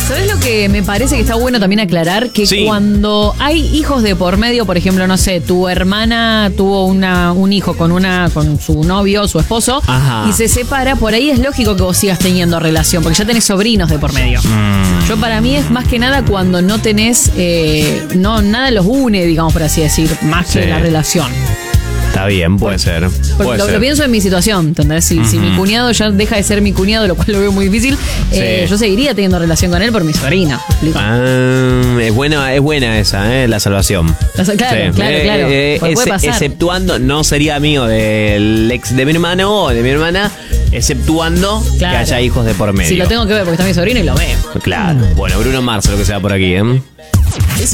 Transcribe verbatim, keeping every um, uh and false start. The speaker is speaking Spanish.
¿Sabés lo que me parece que está bueno también aclarar? Que Sí. cuando hay hijos de por medio, por ejemplo, no sé, tu hermana tuvo una, un hijo con una con su novio, su esposo, Ajá. y se separa, por ahí es lógico que vos sigas teniendo relación, porque ya tenés sobrinos de por medio. Mm. Yo para mí es más que nada cuando no tenés, eh, no nada los une, digamos por así decir, más Sí. que la relación. Está bien, puede ser. Porque Puede lo, ser. lo pienso en mi situación, ¿entendés? Si, si mi cuñado ya deja de ser mi cuñado, lo cual lo veo muy difícil, eh, Sí. yo seguiría teniendo relación con él por mi sobrina. ¿me explico? Ah, es buena, es buena esa, ¿eh? La salvación. La sa- claro, claro, claro. Porque puede ex- pasar. Exceptuando, no sería amigo del ex de mi hermano o de mi hermana, exceptuando Claro. que haya hijos de por medio. Si lo tengo que ver porque está mi sobrino y lo veo. Claro. Bueno, Bruno Mars, lo que sea por aquí, ¿eh?